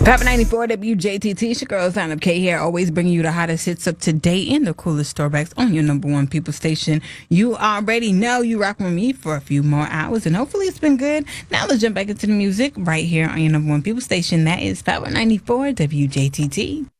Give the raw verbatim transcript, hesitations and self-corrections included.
Papa ninety-four W J T T, it's your girl, Sign Up K here, always bringing you the hottest hits up to date and the coolest throwbacks on your number one people station. You already know you rock with me for a few more hours, and hopefully it's been good. Now let's jump back into the music right here on your number one people station. That is Papa ninety-four W J T T.